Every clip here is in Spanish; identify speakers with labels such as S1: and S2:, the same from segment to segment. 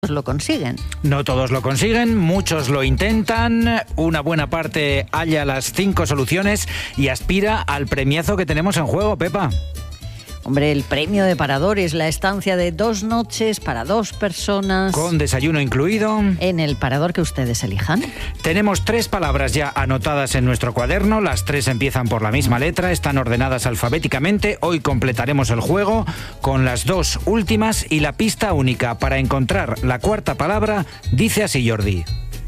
S1: lo consiguen.
S2: No todos lo consiguen, muchos lo intentan, una buena parte halla las 5 soluciones y aspira al premiazo que tenemos en juego, Pepa.
S1: Hombre, el premio de Parador es la estancia de 2 noches para 2 personas.
S2: Con desayuno incluido.
S1: En el Parador que ustedes elijan.
S2: Tenemos 3 palabras ya anotadas en nuestro cuaderno. Las 3 empiezan por la misma letra, están ordenadas alfabéticamente. Hoy completaremos el juego con las 2 últimas y la pista única. Para encontrar la 4ª palabra, dice así, Jordi.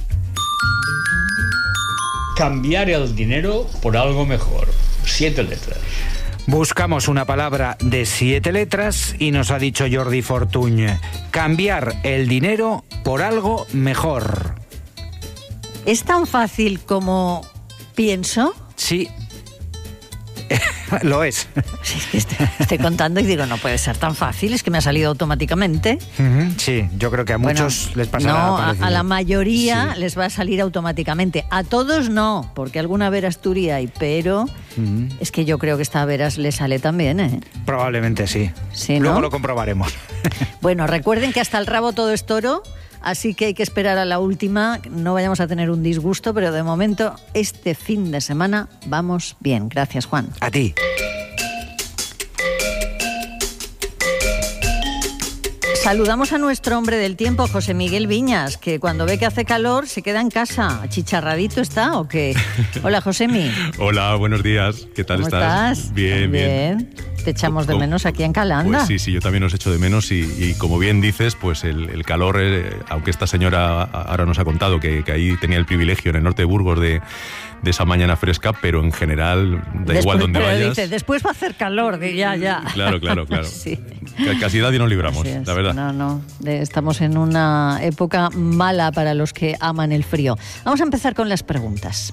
S3: Cambiar el dinero por algo mejor. 7 letras.
S2: Buscamos una palabra de 7 letras y nos ha dicho Jordi Fortuny: cambiar el dinero por algo mejor.
S1: ¿Es tan fácil como pienso?
S2: Sí. Lo es.
S1: Sí, es que estoy contando y digo, no puede ser tan fácil, es que me ha salido automáticamente.
S2: Sí, yo creo que a muchos les pasará.
S1: No,
S2: parecido.
S1: a la mayoría
S2: sí.
S1: les va a salir automáticamente. A todos no, porque alguna veras turia hay, pero es que yo creo que esta veras le sale también, ¿eh?
S2: Probablemente sí.
S1: Sí,
S2: Luego
S1: ¿no?
S2: lo comprobaremos.
S1: Bueno, recuerden que hasta el rabo todo es toro. Así que hay que esperar a la última, no vayamos a tener un disgusto, pero de momento, este fin de semana vamos bien. Gracias, Juan.
S2: A ti.
S1: Saludamos a nuestro hombre del tiempo, José Miguel Viñas, que cuando ve que hace calor se queda en casa. ¿Achicharradito está o qué? Hola, Josemi.
S4: Hola, buenos días. ¿Qué tal
S1: ¿Cómo estás?
S4: Bien.
S1: Te echamos de menos aquí en Calanda.
S4: Pues sí, yo también os echo de menos y como bien dices, pues el calor, aunque esta señora ahora nos ha contado que ahí tenía el privilegio en el norte de Burgos de esa mañana fresca, pero en general igual donde
S1: pero
S4: vayas.
S1: Dice, después va a hacer calor, ya.
S4: Claro.
S1: Sí.
S4: Casi nadie nos libramos, la verdad.
S1: No. Estamos en una época mala para los que aman el frío. Vamos a empezar con las preguntas.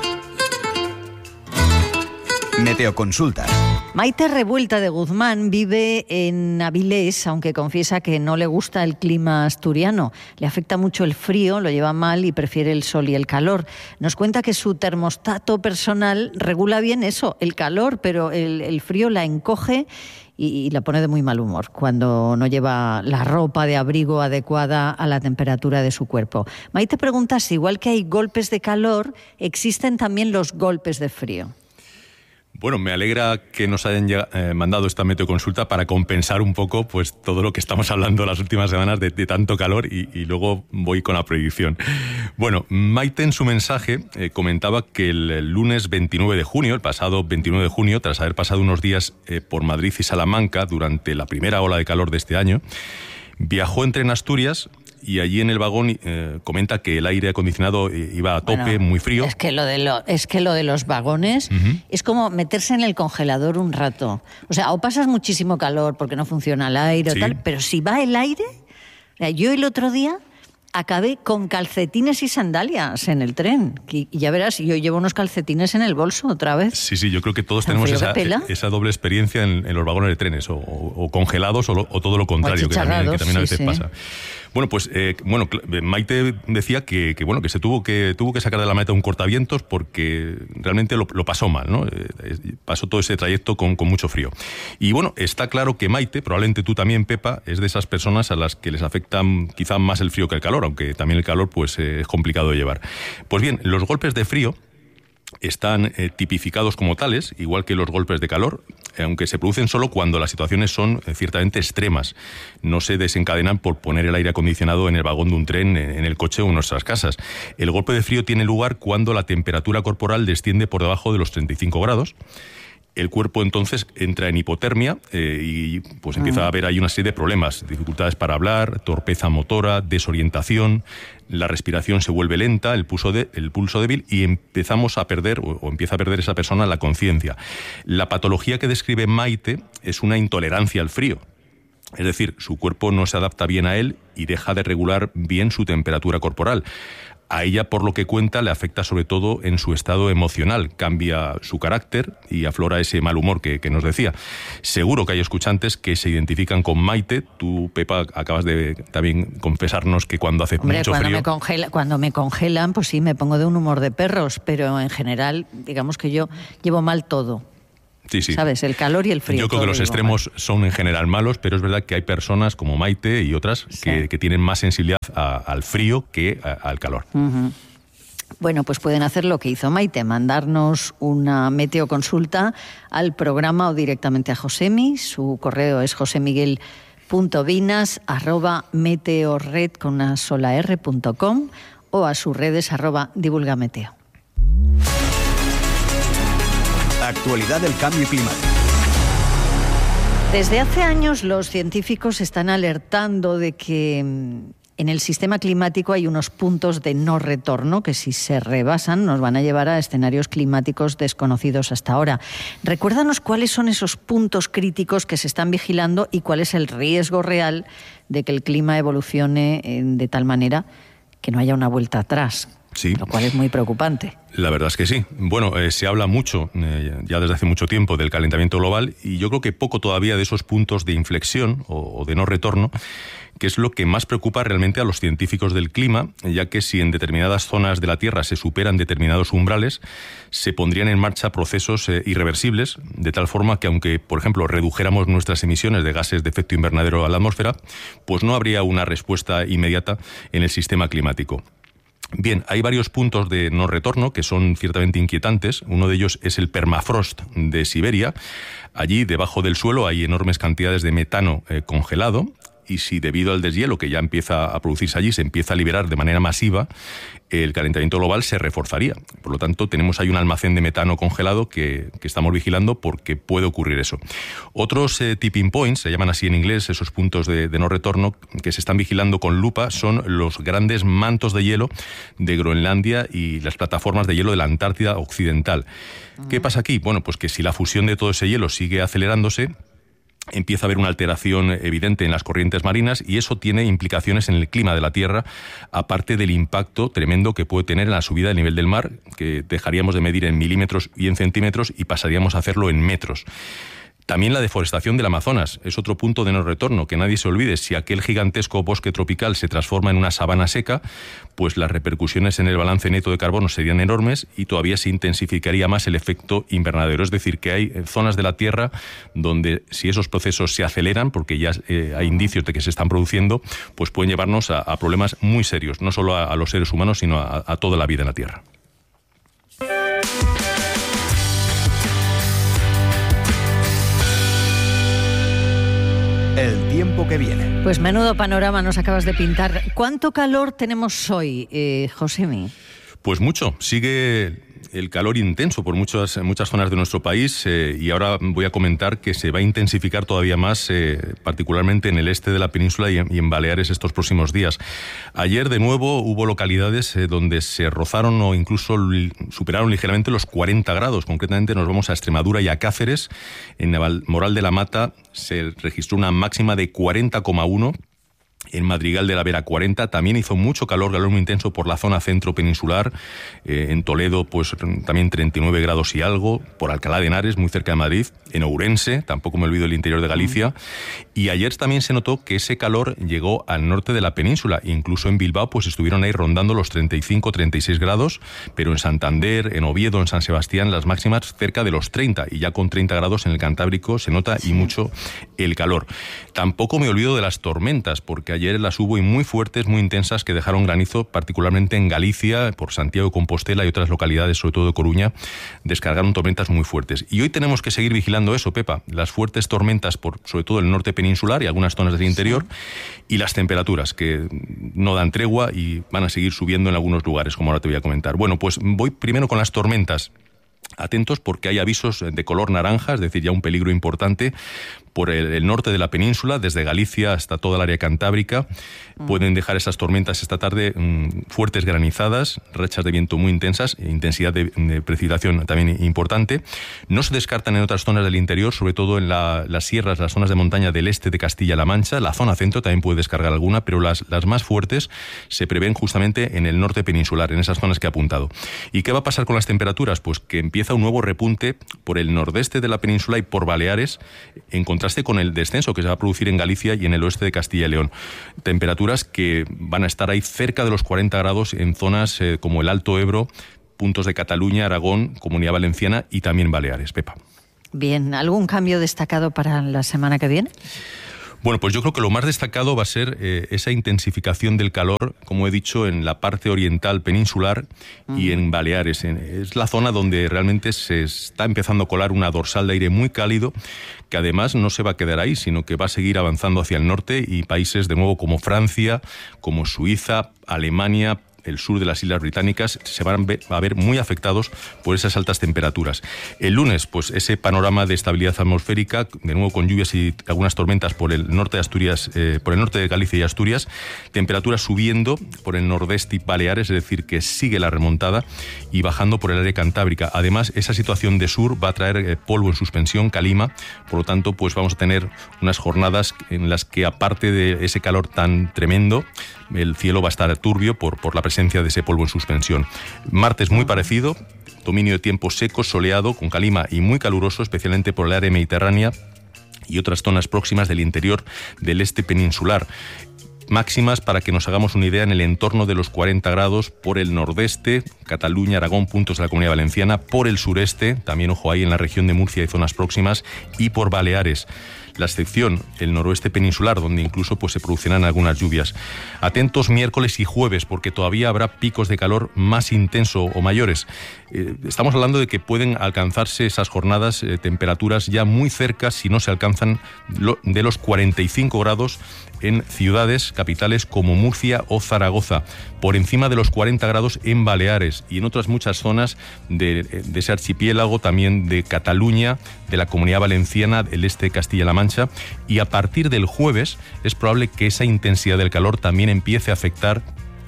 S5: Meteoconsulta.
S1: Maite Revuelta de Guzmán vive en Avilés, aunque confiesa que no le gusta el clima asturiano. Le afecta mucho el frío, lo lleva mal y prefiere el sol y el calor. Nos cuenta que su termostato personal regula bien eso, el calor, pero el frío la encoge y la pone de muy mal humor cuando no lleva la ropa de abrigo adecuada a la temperatura de su cuerpo. Maite pregunta si, igual que hay golpes de calor, existen también los golpes de frío.
S4: Bueno, me alegra que nos hayan mandado esta meteoconsulta para compensar un poco pues todo lo que estamos hablando las últimas semanas de tanto calor y luego voy con la predicción. Bueno, Maite en su mensaje comentaba que el lunes 29 de junio, el pasado 29 de junio, tras haber pasado unos días por Madrid y Salamanca durante la primera ola de calor de este año, viajó en tren a Asturias. Y allí en el vagón comenta que el aire acondicionado iba a tope, muy frío.
S1: Es que lo de los vagones es como meterse en el congelador un rato. O sea, o pasas muchísimo calor porque no funciona el aire
S4: Sí.
S1: o tal, pero si va el aire... Yo el otro día acabé con calcetines y sandalias en el tren. Y ya verás, yo llevo unos calcetines en el bolso otra vez.
S4: Sí, yo creo que todos tenemos esa doble experiencia en los vagones de trenes, o congelados o todo lo contrario, que también a veces pasa. Bueno, pues Maite decía que se tuvo que sacar de la maleta un cortavientos porque realmente lo pasó mal, ¿no? Pasó todo ese trayecto con mucho frío. Y bueno, está claro que Maite, probablemente tú también, Pepa, es de esas personas a las que les afecta quizá más el frío que el calor, aunque también el calor pues es complicado de llevar. Pues bien, los golpes de frío están tipificados como tales, igual que los golpes de calor, aunque se producen solo cuando las situaciones son ciertamente extremas. No se desencadenan por poner el aire acondicionado en el vagón de un tren, en el coche o en nuestras casas. El golpe de frío tiene lugar cuando la temperatura corporal desciende por debajo de los 35 grados. El cuerpo entonces entra en hipotermia y pues empieza a haber ahí una serie de problemas, dificultades para hablar, torpeza motora, desorientación, la respiración se vuelve lenta, el pulso débil y empezamos a perder o empieza a perder esa persona la conciencia. La patología que describe Maite es una intolerancia al frío. Es decir, su cuerpo no se adapta bien a él y deja de regular bien su temperatura corporal. A ella, por lo que cuenta, le afecta sobre todo en su estado emocional. Cambia su carácter y aflora ese mal humor que nos decía. Seguro que hay escuchantes que se identifican con Maite. Tú, Pepa, acabas de también confesarnos que cuando hace mucho frío...
S1: Cuando me congelan, pues sí, me pongo de un humor de perros, pero en general, digamos que yo llevo mal todo.
S4: Sí, sí.
S1: ¿Sabes? El calor y el frío.
S4: Yo creo que los extremos son en general malos, pero es verdad que hay personas como Maite y otras que tienen más sensibilidad al frío que al calor.
S1: Uh-huh. Bueno, pues pueden hacer lo que hizo Maite, mandarnos una meteoconsulta al programa o directamente a Josemi. Su correo es josemiguel.vinas@meteorred.com o a sus redes @divulgameteo.
S5: Actualidad del cambio climático.
S1: Desde hace años los científicos están alertando de que en el sistema climático hay unos puntos de no retorno que, si se rebasan, nos van a llevar a escenarios climáticos desconocidos hasta ahora. Recuérdanos cuáles son esos puntos críticos que se están vigilando y cuál es el riesgo real de que el clima evolucione de tal manera que no haya una vuelta atrás.
S4: Sí.
S1: Lo cual es muy preocupante.
S4: La verdad es que sí. Bueno, se habla mucho, ya desde hace mucho tiempo, del calentamiento global, y yo creo que poco todavía de esos puntos de inflexión o de no retorno, que es lo que más preocupa realmente a los científicos del clima, ya que si en determinadas zonas de la Tierra se superan determinados umbrales, se pondrían en marcha procesos irreversibles, de tal forma que aunque, por ejemplo, redujéramos nuestras emisiones de gases de efecto invernadero a la atmósfera, pues no habría una respuesta inmediata en el sistema climático. Bien, hay varios puntos de no retorno que son ciertamente inquietantes. Uno de ellos es el permafrost de Siberia. Allí, debajo del suelo, hay enormes cantidades de metano congelado. Y si debido al deshielo que ya empieza a producirse allí se empieza a liberar de manera masiva, el calentamiento global se reforzaría. Por lo tanto, tenemos ahí un almacén de metano congelado que estamos vigilando porque puede ocurrir eso. Otros tipping points, se llaman así en inglés, esos puntos de no retorno que se están vigilando con lupa, son los grandes mantos de hielo de Groenlandia y las plataformas de hielo de la Antártida Occidental. ¿Qué pasa aquí? Bueno, pues que si la fusión de todo ese hielo sigue acelerándose, empieza a haber una alteración evidente en las corrientes marinas y eso tiene implicaciones en el clima de la Tierra, aparte del impacto tremendo que puede tener en la subida del nivel del mar, que dejaríamos de medir en milímetros y en centímetros y pasaríamos a hacerlo en metros. También la deforestación del Amazonas es otro punto de no retorno, que nadie se olvide. Si aquel gigantesco bosque tropical se transforma en una sabana seca, pues las repercusiones en el balance neto de carbono serían enormes y todavía se intensificaría más el efecto invernadero. Es decir, que hay zonas de la Tierra donde si esos procesos se aceleran, porque ya hay indicios de que se están produciendo, pues pueden llevarnos a problemas muy serios, no solo a los seres humanos, sino a toda la vida en la Tierra.
S5: El tiempo que viene.
S1: Pues menudo panorama nos acabas de pintar. ¿Cuánto calor tenemos hoy, Josemi?
S4: Pues mucho. Sigue el calor intenso por muchas zonas de nuestro país y ahora voy a comentar que se va a intensificar todavía más, particularmente en el este de la península y en Baleares estos próximos días. Ayer de nuevo hubo localidades donde se rozaron o incluso superaron ligeramente los 40 grados. Concretamente nos vamos a Extremadura y a Cáceres. En Navalmoral de la Mata se registró una máxima de 40,1. En Madrigal de la Vera 40, también hizo mucho calor muy intenso por la zona centro peninsular, en Toledo pues también 39 grados y algo, por Alcalá de Henares, muy cerca de Madrid, en Ourense, tampoco me olvido el interior de Galicia, y ayer también se notó que ese calor llegó al norte de la península, incluso en Bilbao pues estuvieron ahí rondando los 35-36 grados, pero en Santander, en Oviedo, en San Sebastián, las máximas cerca de los 30, y ya con 30 grados en el Cantábrico se nota y mucho el calor. Tampoco me olvido de las tormentas, porque ayer las hubo y muy fuertes, muy intensas, que dejaron granizo, particularmente en Galicia, por Santiago de Compostela y otras localidades, sobre todo de Coruña, descargaron tormentas muy fuertes. Y hoy tenemos que seguir vigilando eso, Pepa, las fuertes tormentas, sobre todo el norte peninsular y algunas zonas del interior, y las temperaturas, que no dan tregua y van a seguir subiendo en algunos lugares, como ahora te voy a comentar. Bueno, pues voy primero con las tormentas. Atentos porque hay avisos de color naranja, es decir, ya un peligro importante por el norte de la península, desde Galicia hasta toda el área cantábrica. Pueden dejar esas tormentas esta tarde fuertes granizadas, rachas de viento muy intensas, intensidad de precipitación también importante. No se descartan en otras zonas del interior, sobre todo en las sierras, las zonas de montaña del este de Castilla-La Mancha. La zona centro también puede descargar alguna, pero las más fuertes se prevén justamente en el norte peninsular, en esas zonas que he apuntado. ¿Y qué va a pasar con las temperaturas? Pues que empieza un nuevo repunte por el nordeste de la península y por Baleares, en contraste con el descenso que se va a producir en Galicia y en el oeste de Castilla y León. Temperaturas que van a estar ahí cerca de los 40 grados en zonas como el Alto Ebro, puntos de Cataluña, Aragón, Comunidad Valenciana y también Baleares, Pepa.
S1: Bien, ¿algún cambio destacado para la semana que viene?
S4: Bueno, pues yo creo que lo más destacado va a ser esa intensificación del calor, como he dicho, en la parte oriental peninsular y en Baleares. Es la zona donde realmente se está empezando a colar una dorsal de aire muy cálido, que además no se va a quedar ahí, sino que va a seguir avanzando hacia el norte, y países de nuevo como Francia, como Suiza, Alemania, el sur de las Islas Británicas se van a ver muy afectados por esas altas temperaturas. El lunes, pues ese panorama de estabilidad atmosférica, de nuevo con lluvias y algunas tormentas por el norte de Asturias, por el norte de Galicia y Asturias, temperaturas subiendo por el nordeste y Baleares, es decir, que sigue la remontada, y bajando por el área cantábrica. Además, esa situación de sur va a traer polvo en suspensión, calima, por lo tanto, pues vamos a tener unas jornadas en las que, aparte de ese calor tan tremendo, el cielo va a estar turbio por la presencia de ese polvo en suspensión. Martes muy parecido, dominio de tiempo seco, soleado, con calima y muy caluroso, especialmente por el área mediterránea y otras zonas próximas del interior del este peninsular. Máximas, para que nos hagamos una idea, en el entorno de los 40 grados por el nordeste, Cataluña, Aragón, puntos de la Comunidad Valenciana, por el sureste, también ojo ahí en la región de Murcia y zonas próximas, y por Baleares. La excepción, el noroeste peninsular, donde incluso pues se producirán algunas lluvias. Atentos miércoles y jueves, porque todavía habrá picos de calor más intenso o mayores. Estamos hablando de que pueden alcanzarse esas jornadas temperaturas ya muy cerca, si no se alcanzan, de los 45 grados en ciudades capitales como Murcia o Zaragoza, por encima de los 40 grados en Baleares y en otras muchas zonas de ese archipiélago, también de Cataluña, de la Comunidad Valenciana, del este de Castilla-La Mancha, y a partir del jueves es probable que esa intensidad del calor también empiece a afectar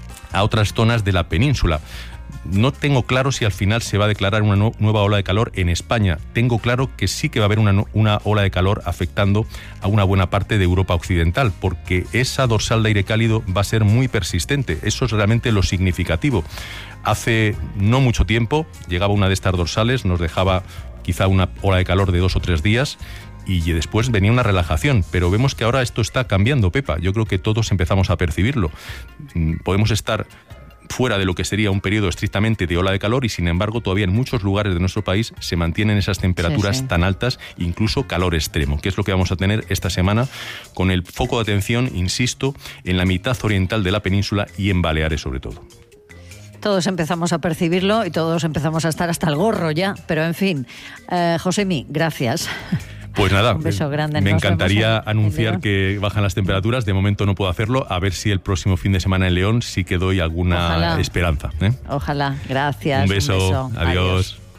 S4: a otras zonas de la península. No tengo claro si al final se va a declarar una nueva ola de calor en España. Tengo claro que sí que va a haber una ola de calor afectando a una buena parte de Europa occidental, porque esa dorsal de aire cálido va a ser muy persistente. Eso es realmente lo significativo. Hace no mucho tiempo llegaba una de estas dorsales, nos dejaba quizá una ola de calor de 2 o 3 días, y después venía una relajación, pero vemos que ahora esto está cambiando, Pepa. Yo creo que todos empezamos a percibirlo. Podemos estar fuera de lo que sería un periodo estrictamente de ola de calor, y sin embargo todavía en muchos lugares de nuestro país se mantienen esas temperaturas tan altas, incluso calor extremo, que es lo que vamos a tener esta semana, con el foco de atención, insisto, en la mitad oriental de la península y en Baleares sobre todo.
S1: Todos empezamos a percibirlo y todos empezamos a estar hasta el gorro ya, pero en fin. Josemi, gracias.
S4: Pues nada,
S1: un beso grande.
S4: Me encantaría anunciar que bajan las temperaturas. De momento no puedo hacerlo. A ver si el próximo fin de semana en León sí que doy alguna esperanza.
S1: Ojalá. Gracias.
S4: Un beso. Adiós.